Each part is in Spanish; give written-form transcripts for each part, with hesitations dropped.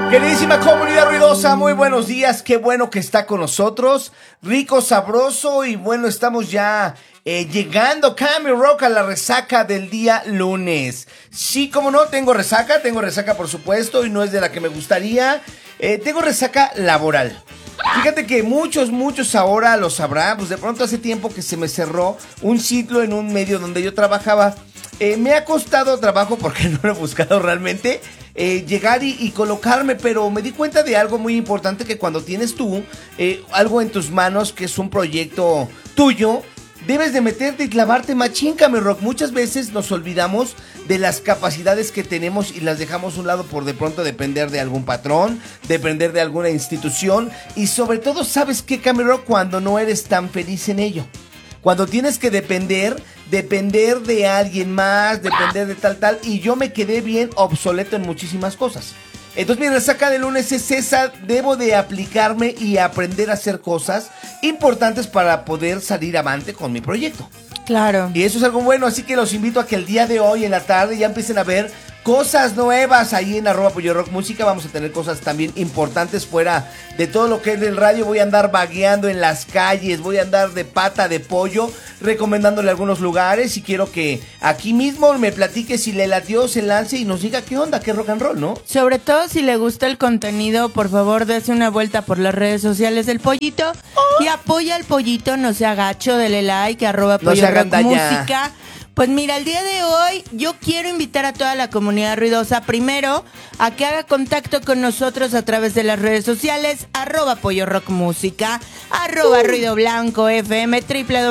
Queridísima comunidad ruidosa, muy buenos días, qué bueno que está con nosotros, rico, sabroso y bueno, estamos ya llegando, Cami Rock, a la resaca del día lunes. Sí, como no, tengo resaca por supuesto y no es de la que me gustaría, tengo resaca laboral. Fíjate que muchos ahora lo sabrán, pues de pronto hace tiempo que se me cerró un ciclo en un medio donde yo trabajaba. Me ha costado trabajo porque no lo he buscado realmente, llegar y colocarme, pero me di cuenta de algo muy importante, que cuando tienes tú algo en tus manos que es un proyecto tuyo, debes de meterte y clavarte machín, Cami Rock. Muchas veces nos olvidamos de las capacidades que tenemos y las dejamos a un lado por de pronto depender de algún patrón, depender de alguna institución y sobre todo, ¿sabes qué, Cami Rock? Cuando no eres tan feliz en ello. Cuando tienes que depender de alguien más, depender de tal, y yo me quedé bien obsoleto en muchísimas cosas. Entonces mi resaca de lunes es esa, debo de aplicarme y aprender a hacer cosas importantes para poder salir avante con mi proyecto. Claro. Y eso es algo bueno, así que los invito a que el día de hoy en la tarde ya empiecen a ver cosas nuevas ahí en @PolloRockMúsica. Vamos a tener cosas también importantes fuera de todo lo que es del radio. Voy a andar vagueando en las calles, voy a andar de pata de pollo, recomendándole algunos lugares y quiero que aquí mismo me platique si le latió, se lance y nos diga qué onda, qué rock and roll, ¿no? Sobre todo si le gusta el contenido, por favor, dése una vuelta por las redes sociales del Pollito y apoya al Pollito, no sea gacho, dele like, @PolloRockMúsica. Pues mira, el día de hoy yo quiero invitar a toda la comunidad ruidosa primero a que haga contacto con nosotros a través de las redes sociales, @PolloRockMúsica, @RuidoBlancoFM,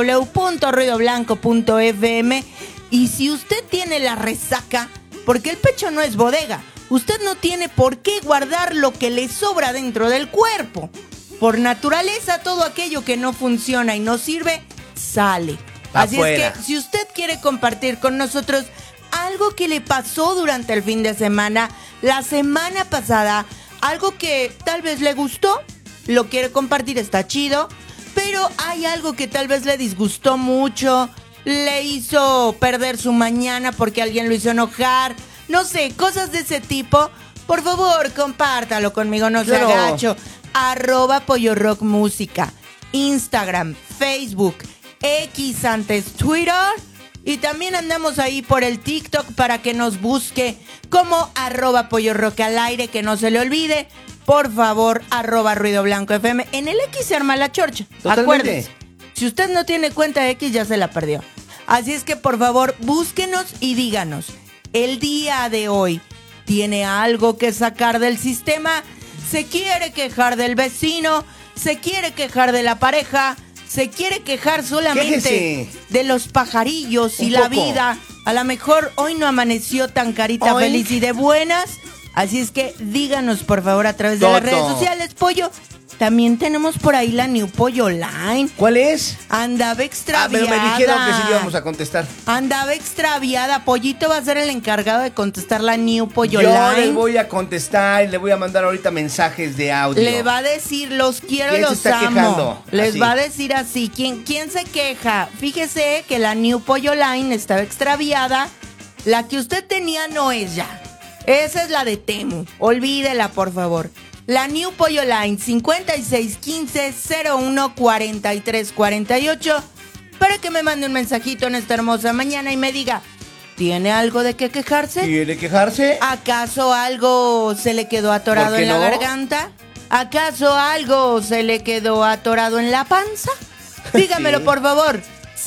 www.ruidoblanco.fm. Y si usted tiene la resaca, porque el pecho no es bodega, usted no tiene por qué guardar lo que le sobra dentro del cuerpo. Por naturaleza, todo aquello que no funciona y no sirve, sale. Así Afuera. es que si usted quiere compartir con nosotros algo que le pasó durante el fin de semana, la semana pasada, algo que tal vez le gustó, lo quiere compartir, está chido, pero hay algo que tal vez le disgustó mucho, le hizo perder su mañana porque alguien lo hizo enojar, no sé, cosas de ese tipo. Por favor, compártalo conmigo, no sea gacho. @PolloRockMúsica, Instagram, Facebook, X antes Twitter, y también andamos ahí por el TikTok para que nos busque como @PolloRock al aire, que no se le olvide, por favor, @RuidoBlancoFM. En el X se arma la chorcha. Totalmente. Acuérdense, si usted no tiene cuenta de X ya se la perdió. Así es que por favor búsquenos y díganos, el día de hoy tiene algo que sacar del sistema, se quiere quejar del vecino, se quiere quejar de la pareja, se quiere quejar solamente de los pajarillos y la vida. A lo mejor hoy no amaneció tan carita feliz y de buenas. Así es que díganos, por favor, a través de las redes sociales, Pollo. También tenemos por ahí la New Pollo Line. ¿Cuál es? Andaba extraviada. Pero me dijeron que sí íbamos a contestar. Andaba extraviada. Pollito va a ser el encargado de contestar la New Pollo Line. Yo les voy a contestar y le voy a mandar ahorita mensajes de audio. Le va a decir, los quiero, ¿Quién los se está amo. quejando? Les Así. va a decir así. ¿Quién se queja? Fíjese que la New Pollo Line estaba extraviada. La que usted tenía no es ya. Esa es la de Temu. Olvídela, por favor. La New Pollo Line 5615-014348 para que me mande un mensajito en esta hermosa mañana y me diga, ¿tiene algo de qué quejarse? ¿Quiere quejarse? ¿Acaso algo se le quedó atorado en la garganta? ¿Acaso algo se le quedó atorado en la panza? Dígamelo, Sí. por favor.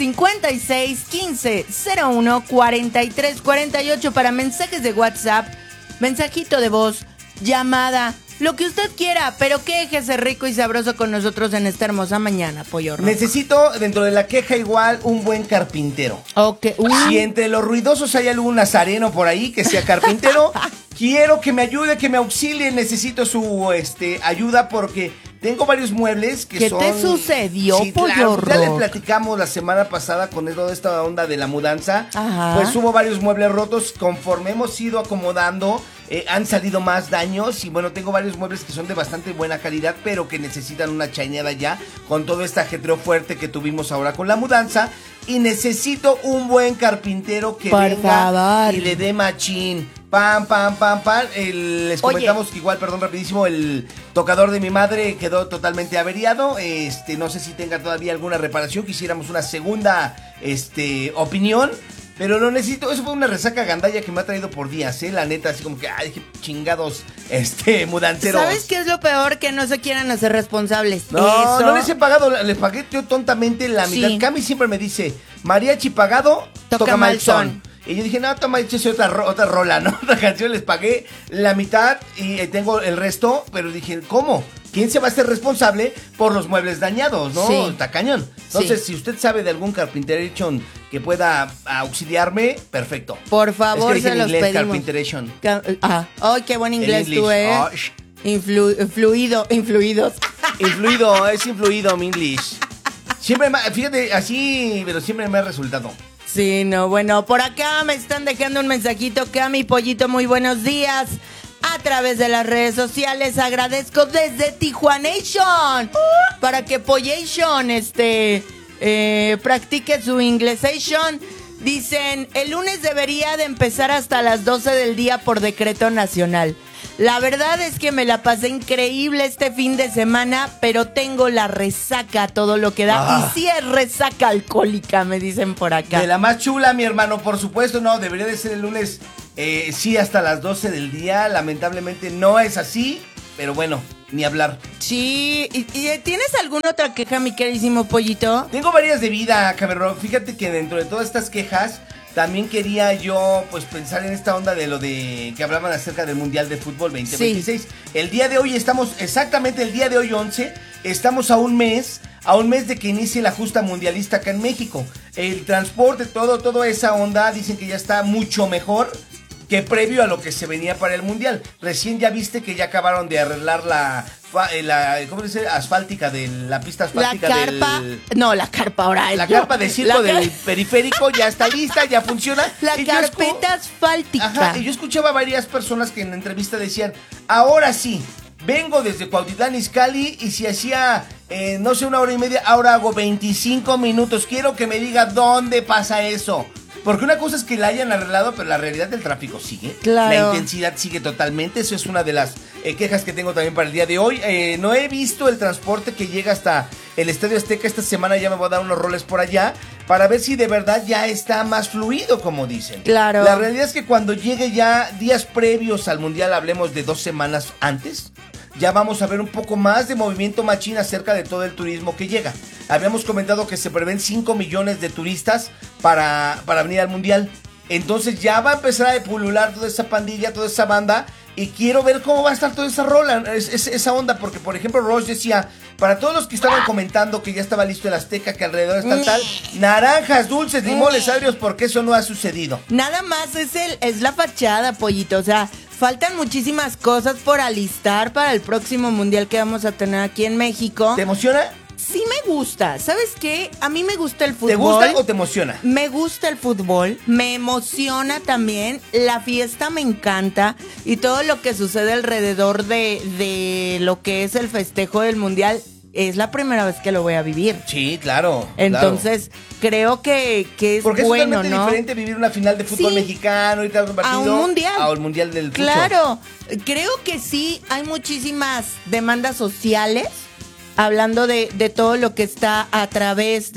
5615-014348 para mensajes de WhatsApp, mensajito de voz, llamada, lo que usted quiera, pero quéjese rico y sabroso con nosotros en esta hermosa mañana, Pollo Rock. Necesito, dentro de la queja igual, un buen carpintero. Ok. Si entre los ruidosos hay algún nazareno por ahí que sea carpintero, quiero que me ayude, que me auxilie. Necesito su ayuda porque tengo varios muebles que son... ¿Qué te sucedió, Sí, Pollo claro, ya les Rock? platicamos la semana pasada con toda esta onda de la mudanza. Ajá. Pues hubo varios muebles rotos. Conforme hemos ido acomodando, han salido más daños. Y bueno, tengo varios muebles que son de bastante buena calidad, pero que necesitan una chaineada ya con todo este ajetreo fuerte que tuvimos ahora con la mudanza. Y necesito un buen carpintero que Por venga favor. y le dé machín. Pam, pam, pam, pam. Les comentamos que igual, perdón, rapidísimo, el tocador de mi madre quedó totalmente averiado. No sé si tenga todavía alguna reparación. Quisiéramos una segunda, opinión. Pero lo necesito. Eso fue una resaca gandalla que me ha traído por días, la neta, así como que, ay, qué chingados, mudanceros. ¿Sabes qué es lo peor? Que no se quieran hacer responsables. No, no les he pagado, les pagué yo tontamente la mitad. Sí. Cami siempre me dice, mariachi pagado, toca mal son. Y yo dije, no, toma, échese otra rola, ¿no? Otra canción, les pagué la mitad y tengo el resto, pero dije, ¿cómo? ¿Quién se va a hacer responsable por los muebles dañados, no? Sí. Está cañón. Entonces, si usted sabe de algún carpinteration que pueda auxiliarme, perfecto. Por favor, es que se los inglés, pedimos. Carpinteration. Ay, qué buen inglés En tú, English. Influidos. Influido, es influido mi English. Siempre, fíjate, así, pero siempre me ha resultado. Sí, no, bueno, por acá me están dejando un mensajito que a mi pollito, muy buenos días. A través de las redes sociales agradezco desde Tijuanation para que Pollation practique su inglesation. Dicen, el lunes debería de empezar hasta las 12 del día por decreto nacional. La verdad es que me la pasé increíble este fin de semana, pero tengo la resaca, todo lo que da. Y sí es resaca alcohólica, me dicen por acá. De la más chula, mi hermano, por supuesto, no, debería de ser el lunes, sí, hasta las 12 del día. Lamentablemente no es así, pero bueno, ni hablar. Sí, ¿y tienes alguna otra queja, mi queridísimo pollito? Tengo varias de vida, Cameron. Fíjate que dentro de todas estas quejas, también quería yo, pues, pensar en esta onda de lo de que hablaban acerca del Mundial de Fútbol 2026. Sí. El día de hoy exactamente el día de hoy 11, estamos a un mes de que inicie la justa mundialista acá en México. El transporte, toda esa onda, dicen que ya está mucho mejor que previo a lo que se venía para el Mundial. Recién ya viste que ya acabaron de arreglar la ¿cómo se dice? Asfáltica la pista asfáltica la carpa, no, la carpa ahora. La carpa de circo del periférico ya está lista, ya funciona. La carpeta asfáltica. Ajá, y yo escuchaba a varias personas que en la entrevista decían, ahora sí, vengo desde Cuautitlán Izcalli y si hacía, no sé, 1 hora y media, ahora hago 25 minutos. Quiero que me diga dónde pasa eso. Porque una cosa es que la hayan arreglado, pero la realidad del tráfico sigue. Claro. La intensidad sigue totalmente. Eso es una de las quejas que tengo también para el día de hoy. No he visto el transporte que llega hasta el Estadio Azteca. Esta semana ya me voy a dar unos roles por allá para ver si de verdad ya está más fluido, como dicen. Claro. La realidad es que cuando llegue ya días previos al Mundial, hablemos de 2 semanas antes, ya vamos a ver un poco más de movimiento machín acerca de todo el turismo que llega. Habíamos comentado que se prevén 5 millones de turistas para venir al Mundial. Entonces ya va a empezar a pulular toda esa pandilla, toda esa banda. Y quiero ver cómo va a estar toda esa rola, esa onda. Porque, por ejemplo, Ross decía, para todos los que estaban comentando que ya estaba listo el Azteca, que alrededor está tal, naranjas, dulces, limones, agrios, porque eso no ha sucedido. Nada más es la fachada, pollito. O sea, faltan muchísimas cosas por alistar para el próximo mundial que vamos a tener aquí en México. ¿Te emociona? Sí me gusta. ¿Sabes qué? A mí me gusta el fútbol. ¿Te gusta o te emociona? Me gusta el fútbol, me emociona también, la fiesta me encanta y todo lo que sucede alrededor de lo que es el festejo del mundial. Es la primera vez que lo voy a vivir. Sí, claro. Entonces, creo que es porque bueno, es totalmente diferente vivir una final de fútbol mexicano y tal, un partido a un mundial. A un mundial del fútbol. Claro, creo que sí hay muchísimas demandas sociales, hablando de todo lo que está a través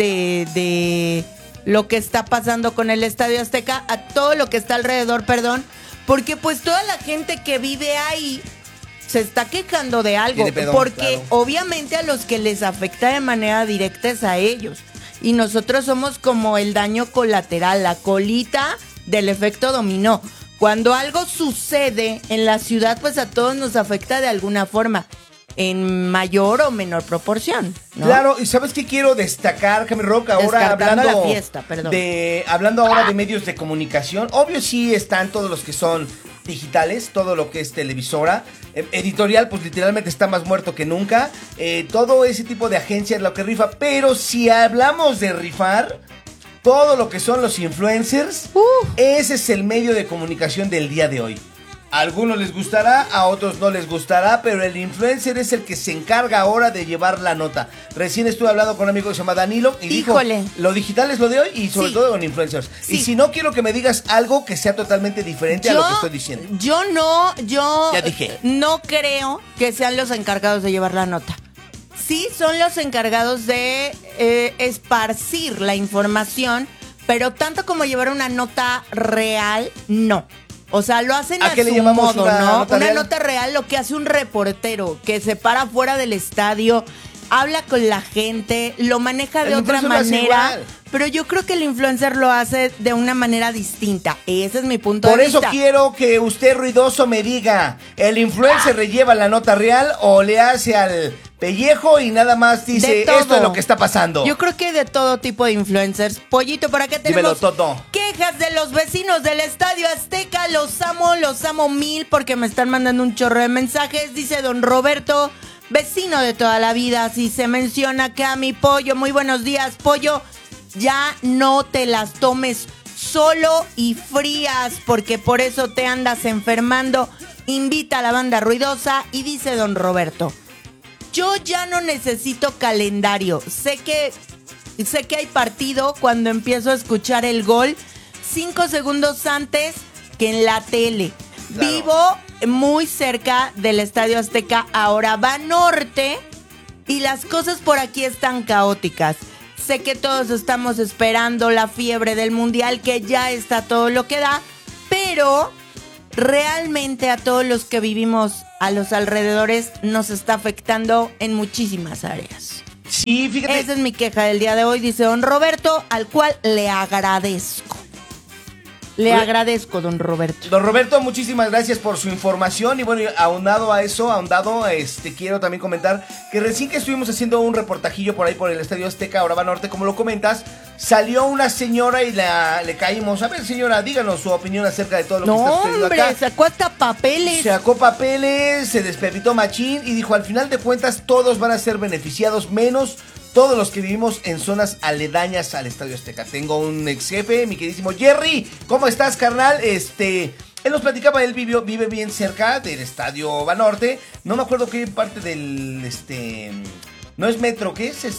de lo que está pasando con el Estadio Azteca, a todo lo que está alrededor, porque pues toda la gente que vive ahí se está quejando de algo, porque obviamente a los que les afecta de manera directa es a ellos. Y nosotros somos como el daño colateral, la colita del efecto dominó. Cuando algo sucede en la ciudad, pues a todos nos afecta de alguna forma, en mayor o menor proporción, ¿no? Claro, y ¿sabes qué quiero destacar, Cami Rock? Ahora hablando la fiesta, hablando ahora de medios de comunicación, obvio sí están todos los que son digitales, todo lo que es televisora, editorial, pues literalmente está más muerto que nunca, todo ese tipo de agencias lo que rifa, pero si hablamos de rifar, todo lo que son los influencers, ese es el medio de comunicación del día de hoy. A algunos les gustará, a otros no les gustará, pero el influencer es el que se encarga ahora de llevar la nota. Recién estuve hablando con un amigo que se llama Danilo y Híjole. dijo, lo digital es lo de hoy y sobre todo con influencers. Sí. Y si no, quiero que me digas algo que sea totalmente diferente a lo que estoy diciendo. Yo Ya dije. no creo que sean los encargados de llevar la nota. Sí son los encargados de esparcir la información, pero tanto como llevar una nota real, no. O sea, lo hacen a qué le su llamamos modo, una ¿no? nota Una real? nota real, lo que hace un reportero, que se para fuera del estadio, habla con la gente, lo maneja de El otra influencer lo hace manera. igual. Pero yo creo que el influencer lo hace de una manera distinta. Ese es mi punto Por de eso vista. quiero que usted, ruidoso, me diga, ¿el influencer le lleva la nota real o le hace al pellejo y nada más dice, De todo. esto es lo que está pasando? Yo creo que de todo tipo de influencers. Pollito, por acá Dímelo, tenemos Toto. quejas de los vecinos del Estadio Azteca. Los amo mil porque me están mandando un chorro de mensajes. Dice don Roberto, vecino de toda la vida. Si se menciona que a mi Pollo, muy buenos días, Pollo, ya no te las tomes solo y frías porque por eso te andas enfermando. Invita a la banda ruidosa y dice don Roberto, yo ya no necesito calendario. Sé que hay partido cuando empiezo a escuchar el gol 5 segundos antes que en la tele. Claro. Vivo muy cerca del Estadio Azteca, ahora va norte y las cosas por aquí están caóticas. Sé que todos estamos esperando la fiebre del Mundial, que ya está todo lo que da, pero realmente a todos los que vivimos a los alrededores nos está afectando en muchísimas áreas. Sí, fíjate. Esa es mi queja del día de hoy, dice don Roberto, al cual le agradezco. Le agradezco, don Roberto. Don Roberto, muchísimas gracias por su información. Y bueno, ahondado a eso, quiero también comentar que recién que estuvimos haciendo un reportajillo por ahí por el Estadio Azteca, ahora va norte, como lo comentas, salió una señora y le caímos. A ver, señora, díganos su opinión acerca de todo lo que está sucediendo hombre, acá. sacó hasta papeles. Sacó papeles, se despepitó machín y dijo, al final de cuentas, todos van a ser beneficiados, menos todos los que vivimos en zonas aledañas al Estadio Azteca. Tengo un ex jefe, mi queridísimo Jerry. ¿Cómo estás, carnal? Él nos platicaba, él vive bien cerca del Estadio Banorte. No me acuerdo qué parte del, no es metro, ¿qué es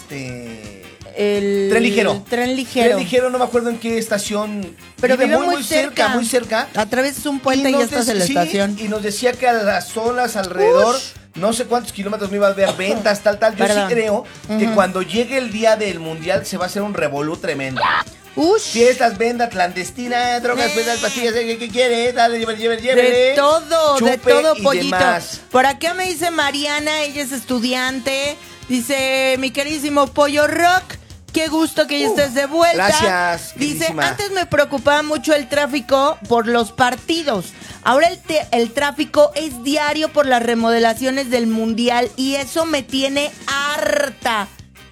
El Tren ligero. Tren ligero. Tren ligero, no me acuerdo en qué estación. Pero vive muy cerca. Muy cerca. Atravesas un puente y ya estás en la estación. Y nos decía que a las zonas alrededor, no sé cuántos kilómetros me iba a ver ventas, tal. Yo Perdón. sí creo que cuando llegue el día del Mundial se va a hacer un revolú tremendo. Fiestas, venda clandestina, drogas, pedal, pastillas, ¿qué quiere? Dale, llévele. De todo, y pollito. demás. Por acá me dice Mariana, ella es estudiante. Dice, mi queridísimo Pollo Rock, qué gusto que ya estés de vuelta. Gracias, Dice, queridísima. antes me preocupaba mucho el tráfico por los partidos. Ahora el tráfico es diario por las remodelaciones del Mundial y eso me tiene harta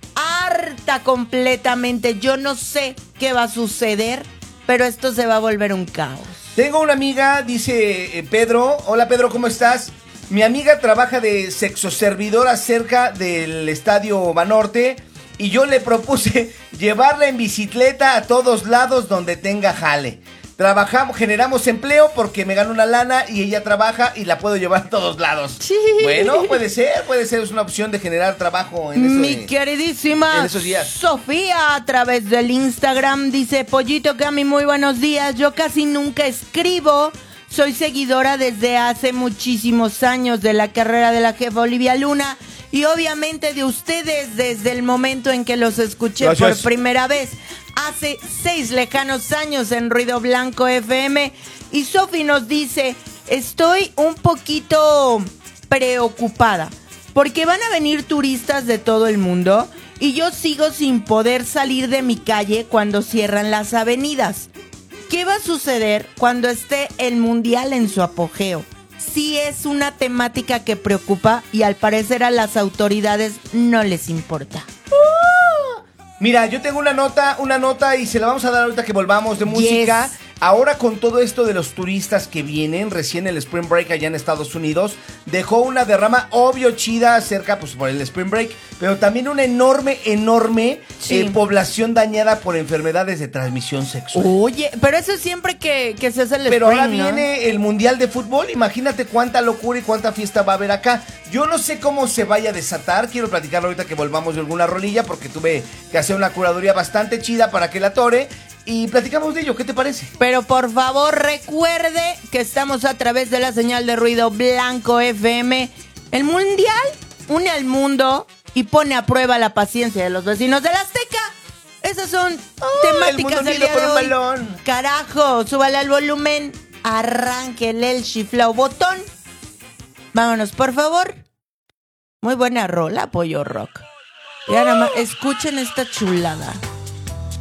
completamente. Yo no sé qué va a suceder, pero esto se va a volver un caos. Tengo una amiga, dice Pedro. Hola, Pedro, ¿cómo estás? Mi amiga trabaja de sexoservidora cerca del Estadio Banorte y yo le propuse llevarla en bicicleta a todos lados donde tenga jale. Generamos empleo porque me gano una lana y ella trabaja y la puedo llevar a todos lados. Sí. Bueno, puede ser, es una opción de generar trabajo en Mi queridísima en esos días. Sofía a través del Instagram dice, Pollito Cami, muy buenos días, yo casi nunca escribo, soy seguidora desde hace muchísimos años de la carrera de la jefa Olivia Luna y obviamente de ustedes desde el momento en que los escuché por primera vez. Hace 6 lejanos años en Ruido Blanco FM. Y Sofi nos dice, estoy un poquito preocupada porque van a venir turistas de todo el mundo y yo sigo sin poder salir de mi calle cuando cierran las avenidas. ¿Qué va a suceder cuando esté el Mundial en su apogeo? Sí es una temática que preocupa y al parecer a las autoridades no les importa. Mira, yo tengo una nota y se la vamos a dar ahorita que volvamos de música. Yes. ahora con todo esto de los turistas que vienen, recién el Spring Break allá en Estados Unidos, dejó una derrama obvio chida cerca, pues por el Spring Break, pero también una enorme Sí. población dañada por enfermedades de transmisión sexual. Oye, pero eso siempre que se hace el Pero Spring, ahora ¿no? viene el Mundial de Fútbol, imagínate cuánta locura y cuánta fiesta va a haber acá. Yo no sé cómo se vaya a desatar, quiero platicarlo ahorita que volvamos de alguna rolilla, porque tuve que hacer una curaduría bastante chida para que la atore, y platicamos de ello, ¿qué te parece? Pero por favor recuerde que estamos a través de la señal de ruido blanco FM. El Mundial une al mundo y pone a prueba la paciencia de los vecinos de la Azteca. Esas son temáticas el mundo del unido día por de un hoy. balón. Carajo, súbale al volumen, arránquele el chiflao botón. Vámonos, por favor. Muy buena rola, Pollo Rock. Ya nada más, escuchen esta chulada.